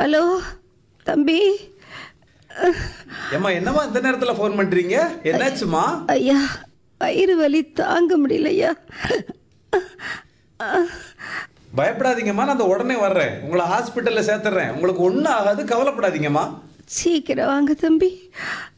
Hello தம்பி. ஏம்மா என்னம்மா இந்த நேரத்தில் ஃபோன் பண்ணுறீங்க? என்னாச்சுமா? ஐயா, வயிறு வலி தாங்க முடியலையா. பயப்படாதீங்கம்மா, நான் உடனே வர்றேன். உங்களை ஹாஸ்பிட்டலில் சேர்த்துறேன். உங்களுக்கு ஒன்றும் ஆகாது, கவலைப்படாதீங்கம்மா. சீக்கிரம் வாங்க தம்பி.